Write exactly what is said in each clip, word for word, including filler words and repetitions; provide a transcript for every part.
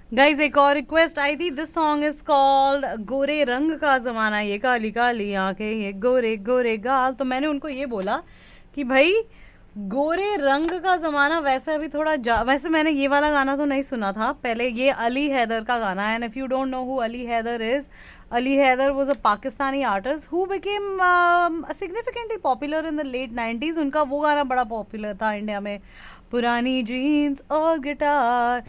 Guys एक और request आई थी. दिस सॉन्ग इज कॉल्ड गोरे रंग का जमाना, ये काली काली आंखें, ये गोरे गोरे गाल. तो मैंने उनको ये बोला कि भाई गोरे रंग का जमाना वैसे अभी थोड़ा जा, वैसे मैंने ये वाला गाना तो नहीं सुना था पहले. ये अली हैदर का गाना है. And if you don't know who Ali Haider is, Ali Haider was a Pakistani artist who became significantly popular in the late nineties. उनका वो गाना बड़ा पॉपुलर था इंडिया में, पुरानी जीन्स और गिटार,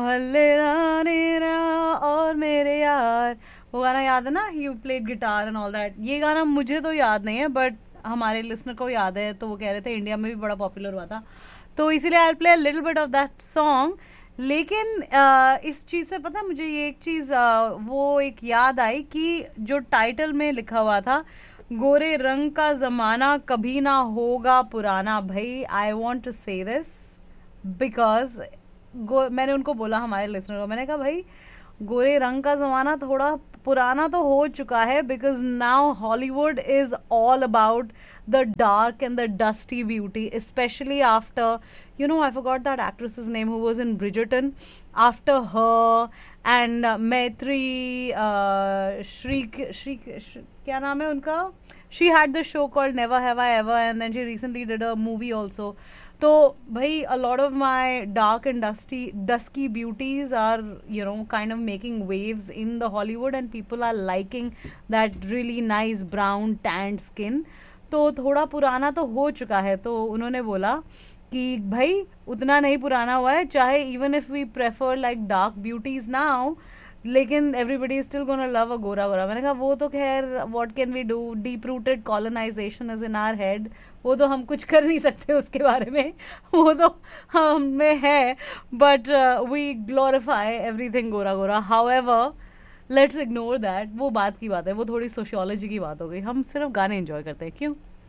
मोहल्ले और मेरे यार. वो गाना याद है ना, he played guitar and all that. ये गाना मुझे तो याद नहीं है बट हमारे लिसनर को याद है, तो वो कह रहे थे इंडिया में भी बड़ा पॉपुलर हुआ था, तो इसीलिए I play little bit of that song. लेकिन आ, इस चीज़ से पता है मुझे ये एक चीज़ आ, वो एक याद आई कि जो टाइटल में लिखा हुआ था, गोरे रंग का जमाना कभी ना होगा पुराना. भाई आई वॉन्ट टू से दिस बिकॉज मैंने उनको बोला, हमारे लिसनर को मैंने कहा भाई गोरे रंग का जमाना थोड़ा पुराना तो हो चुका है, because now Hollywood is all about the dark and the dusty beauty, specially after, you know, I forgot that actress's name who was in Bridgerton. After her and uh, Maitri, uh, Shri, Shri, Shri, क्या नाम है उनका? She had the show called Never Have I Ever, and then she recently did a movie also. तो भाई a lot of my dark and dusty dusky beauties are, you know, kind of making waves in the Hollywood, and people are liking that really nice brown tanned skin. तो थोड़ा पुराना तो हो चुका है. तो उन्होंने बोला कि भाई उतना नहीं पुराना हुआ है, चाहे even if we prefer like dark beauties now, लेकिन everybody is still gonna love अ गोरा गोरा. मैंने कहा वो तो खैर what can we do, deep rooted colonisation is in our head, वो तो हम कुछ कर नहीं सकते उसके बारे में, वो तो हम में है. But we glorify everything Gora Gora. However let's ignore that, वो बात की बात है, वो थोड़ी सोशियोलॉजी की बात हो गई. हम सिर्फ गाने एंजॉय करते हैं, क्यों?